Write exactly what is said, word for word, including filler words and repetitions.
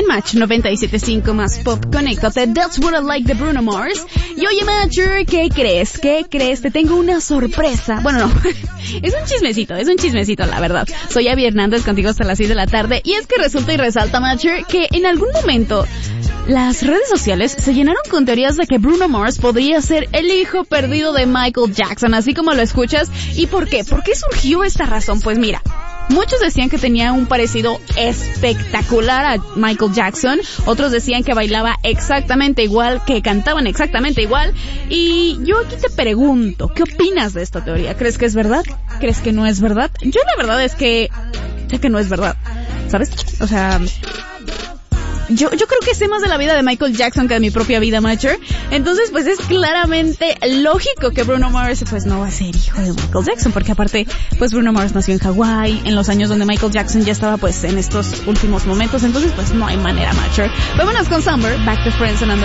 Match noventa y siete punto cinco más pop. Conéctate. That's what I like de Bruno Mars. Y oye, Matcher, ¿qué crees? ¿Qué crees? Te tengo una sorpresa. Bueno, no. Es un chismecito, es un chismecito, la verdad. Soy Abby Hernández, contigo hasta las seis de la tarde. Y es que resulta y resalta, Matcher, que en algún momento las redes sociales se llenaron con teorías de que Bruno Mars podría ser el hijo perdido de Michael Jackson, así como lo escuchas. ¿Y por qué? ¿Por qué surgió esta razón? Pues mira, muchos decían que tenía un parecido espectacular a Michael Jackson, otros decían que bailaba exactamente igual, que cantaban exactamente igual, y yo aquí te pregunto, ¿qué opinas de esta teoría? ¿Crees que es verdad? ¿Crees que no es verdad? Yo la verdad es que sé que no es verdad, ¿sabes? O sea, Yo, yo creo que sé más de la vida de Michael Jackson que de mi propia vida, Matcher. Entonces, pues es claramente lógico que Bruno Mars, pues no va a ser hijo de Michael Jackson, porque aparte, pues Bruno Mars nació en Hawái, en los años donde Michael Jackson ya estaba, pues, en estos últimos momentos. Entonces, pues no hay manera, Matcher. Vámonos con Summer, Back to Friends, sonando